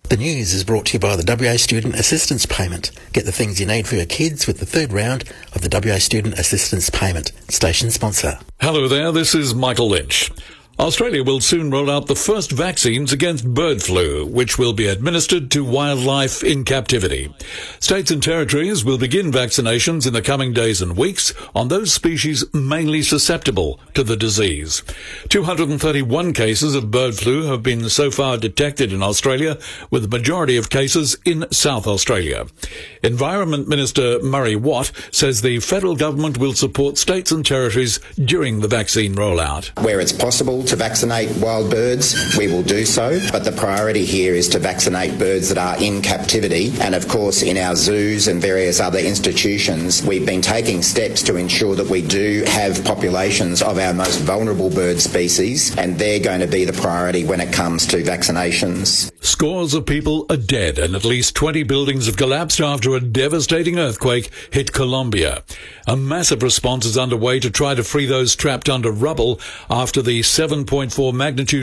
The news is brought to you by the WA Student Assistance Payment. Get the things you need for your kids with the third round of the WA Student Assistance Payment. Station sponsor. Hello there, this is Michael Lynch. Australia will soon roll out the first vaccines against bird flu, which will be administered to wildlife in captivity. States and territories will begin vaccinations in the coming days and weeks on those species mainly susceptible to the disease. 231 cases of bird flu have been so far detected in Australia, with the majority of cases in South Australia. Environment Minister Murray Watt says the federal government will support states and territories during the vaccine rollout. Where it's possible to vaccinate wild birds, we will do so, but the priority here is to vaccinate birds that are in captivity, and of course in our zoos and various other institutions we've been taking steps to ensure that we do have populations of our most vulnerable bird species, and they're going to be the priority when it comes to vaccinations. Scores of people are dead and at least 20 buildings have collapsed after a devastating earthquake hit Colombia. A massive response is underway to try to free those trapped under rubble after the 7.4 magnitude